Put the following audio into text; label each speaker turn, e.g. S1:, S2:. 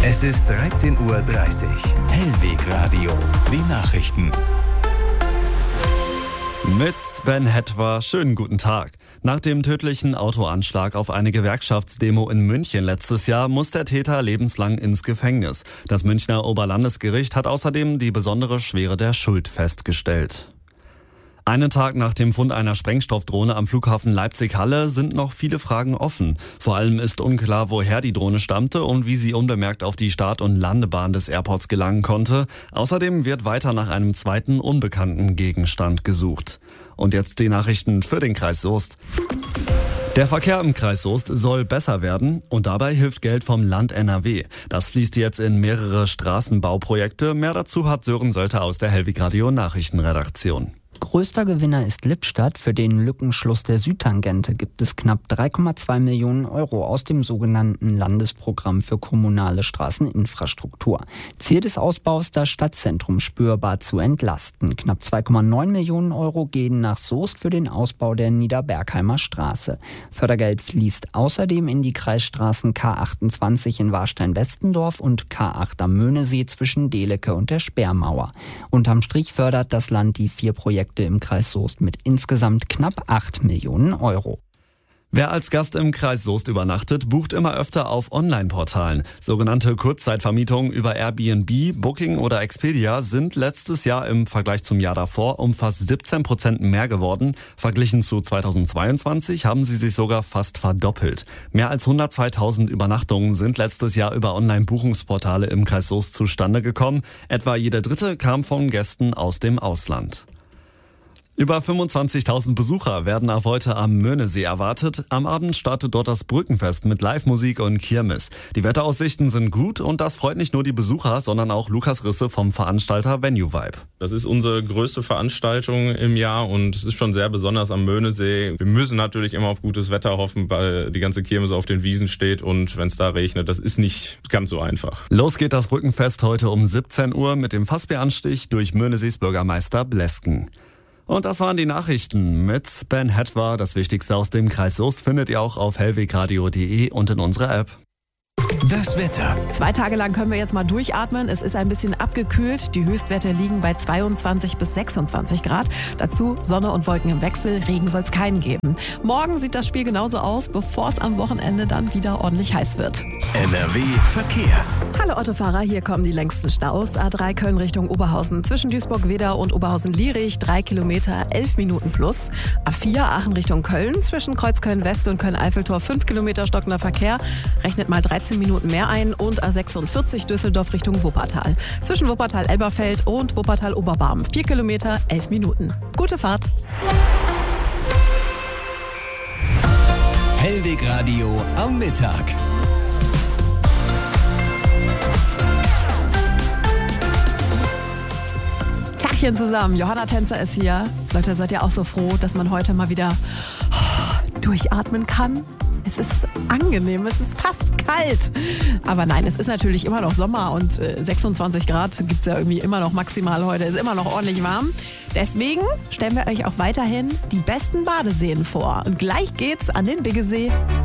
S1: Es ist 13:30 Uhr. Hellweg Radio. Die Nachrichten.
S2: Mit Ben Hetwa, schönen guten Tag. Nach dem tödlichen Autoanschlag auf eine Gewerkschaftsdemo in München letztes Jahr muss der Täter lebenslang ins Gefängnis. Das Münchner Oberlandesgericht hat außerdem die besondere Schwere der Schuld festgestellt. Einen Tag nach dem Fund einer Sprengstoffdrohne am Flughafen Leipzig-Halle sind noch viele Fragen offen. Vor allem ist unklar, woher die Drohne stammte und wie sie unbemerkt auf die Start- und Landebahn des Airports gelangen konnte. Außerdem wird weiter nach einem zweiten unbekannten Gegenstand gesucht. Und jetzt die Nachrichten für den Kreis Soest. Der Verkehr im Kreis Soest soll besser werden und dabei hilft Geld vom Land NRW. Das fließt jetzt in mehrere Straßenbauprojekte. Mehr dazu hat Sören Sölter aus der Hellweg Radio Nachrichtenredaktion.
S3: Größter Gewinner ist Lippstadt. Für den Lückenschluss der Südtangente gibt es knapp 3,2 Millionen Euro aus dem sogenannten Landesprogramm für kommunale Straßeninfrastruktur. Ziel des Ausbaus, das Stadtzentrum spürbar zu entlasten. Knapp 2,9 Millionen Euro gehen nach Soest für den Ausbau der Niederbergheimer Straße. Fördergeld fließt außerdem in die Kreisstraßen K28 in Warstein-Westendorf und K8 am Möhnesee zwischen Delecke und der Sperrmauer. Unterm Strich fördert das Land die 4 Projekte im Kreis Soest mit insgesamt knapp 8 Millionen Euro.
S2: Wer als Gast im Kreis Soest übernachtet, bucht immer öfter auf Online-Portalen. Sogenannte Kurzzeitvermietungen über Airbnb, Booking oder Expedia sind letztes Jahr im Vergleich zum Jahr davor um fast 17% mehr geworden. Verglichen zu 2022 haben sie sich sogar fast verdoppelt. Mehr als 102.000 Übernachtungen sind letztes Jahr über Online-Buchungsportale im Kreis Soest zustande gekommen. Etwa jede dritte kam von Gästen aus dem Ausland. Über 25.000 Besucher werden ab heute am Möhnesee erwartet. Am Abend startet dort das Brückenfest mit Live-Musik und Kirmes. Die Wetteraussichten sind gut und das freut nicht nur die Besucher, sondern auch Lukas Risse vom Veranstalter Venue Vibe.
S4: Das ist unsere größte Veranstaltung im Jahr und es ist schon sehr besonders am Möhnesee. Wir müssen natürlich immer auf gutes Wetter hoffen, weil die ganze Kirmes auf den Wiesen steht und wenn es da regnet, das ist nicht ganz so einfach.
S2: Los geht das Brückenfest heute um 17 Uhr mit dem Fassbieranstich durch Möhnesees Bürgermeister Blesken. Und das waren die Nachrichten mit Ben Hetwa. Das Wichtigste aus dem Kreis Soest findet ihr auch auf hellwegradio.de und in unserer App.
S1: Das Wetter.
S5: 2 Tage lang können wir jetzt mal durchatmen. Es ist ein bisschen abgekühlt. Die Höchstwerte liegen bei 22 bis 26 Grad. Dazu Sonne und Wolken im Wechsel. Regen soll es keinen geben. Morgen sieht das Spiel genauso aus, bevor es am Wochenende dann wieder ordentlich heiß wird.
S1: NRW Verkehr.
S5: Hallo Autofahrer, hier kommen die längsten Staus. A3 Köln Richtung Oberhausen zwischen Duisburg-Wedau und Oberhausen-Lierich 3 Kilometer, 11 Minuten plus. A4 Aachen Richtung Köln zwischen Kreuzköln-West und Köln-Eiffeltor 5 Kilometer stockender Verkehr. Rechnet mal 13 Minuten mehr ein und A46 Düsseldorf Richtung Wuppertal. Zwischen Wuppertal-Elberfeld und Wuppertal-Oberbarm 4 Kilometer, 11 Minuten. Gute Fahrt!
S1: Hellweg Radio am Mittag.
S5: Tagchen zusammen, Johanna Tänzer ist hier. Leute, seid ihr auch so froh, dass man heute mal wieder durchatmen kann? Es ist angenehm, es ist fast kalt. Aber nein, es ist natürlich immer noch Sommer und 26 Grad gibt es ja irgendwie immer noch maximal heute. Ist immer noch ordentlich warm. Deswegen stellen wir euch auch weiterhin die besten Badeseen vor. Und gleich geht's an den Biggesee.